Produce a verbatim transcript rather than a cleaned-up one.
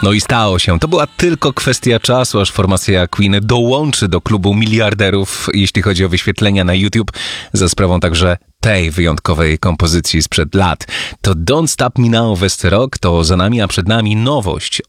No i stało się. To była tylko kwestia czasu, aż formacja Queen dołączy do klubu miliarderów, jeśli chodzi o wyświetlenia na YouTube, za sprawą także tej wyjątkowej kompozycji sprzed lat. To Don't Stop Me Now West Rock, to za nami, a przed nami nowość